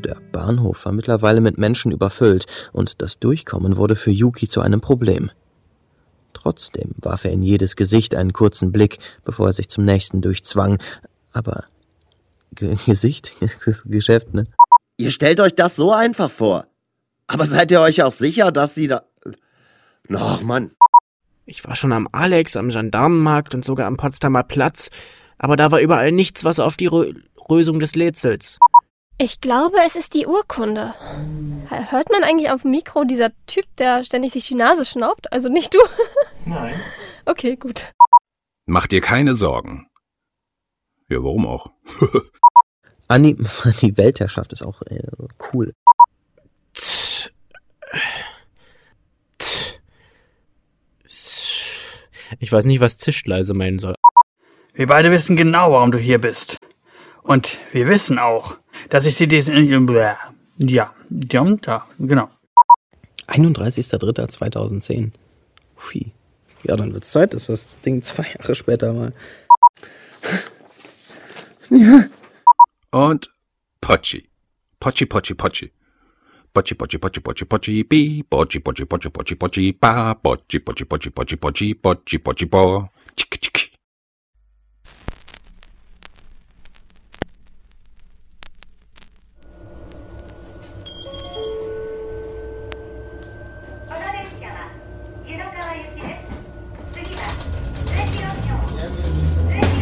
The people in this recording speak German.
Der Bahnhof war mittlerweile mit Menschen überfüllt und das Durchkommen wurde für Yuki zu einem Problem. Trotzdem warf er in jedes Gesicht einen kurzen Blick, bevor er sich zum nächsten durchzwang. Aber Gesicht? Das ist Geschäft, ne? Ihr stellt euch das so einfach vor. Aber seid ihr euch auch sicher, dass sie da... Ach, Mann. Ich war schon am Alex, am Gendarmenmarkt und sogar am Potsdamer Platz. Aber da war überall nichts, was auf die Lösung des Rätsels. Ich glaube, es ist die Urkunde. Hört man eigentlich auf dem Mikro dieser Typ, der ständig sich die Nase schnaubt? Also nicht du? Nein. Okay, gut. Mach dir keine Sorgen. Ja, warum auch? Anni, die Weltherrschaft ist auch cool. Ich weiß nicht, was zischleise meinen soll. Wir beide wissen genau, warum du hier bist. Und wir wissen auch, dass ich sie diesen... Ja, da, genau. 31.03.2010. Hui. Ja, dann wird's Zeit, dass das Ding 2 Jahre später mal... Ja. Und Pochi. Pochi, Pochi, Pochi. Pochi, Pochi, Pochi, Pochi, Pochi, bi. Pochi, Pochi, Pochi, Pochi, Pochi, ba. Pochi, Pochi, Pochi, Pochi, Pochi, Pochi, Pochi, bo.